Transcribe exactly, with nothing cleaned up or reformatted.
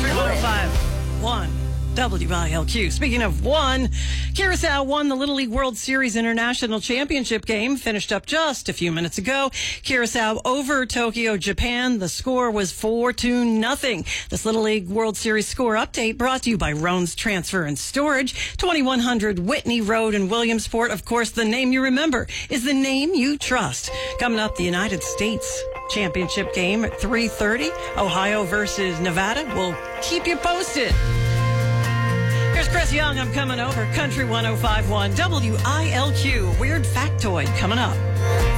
one oh five point one W I L Q. Speaking of one, Curacao won the Little League World Series International Championship game, finished up just a few minutes ago. Curacao over Tokyo, Japan. The score was four to nothing. This Little League World Series score update brought to you by Roan's Transfer and Storage, twenty-one hundred Whitney Road in Williamsport. Of course, the name you remember is the name you trust. Coming up, the United States Championship game at three thirty. Ohio versus Nevada. We'll keep you posted. Here's Chris Young. I'm coming over. Country one oh five point one W I L Q. Weird factoid coming up.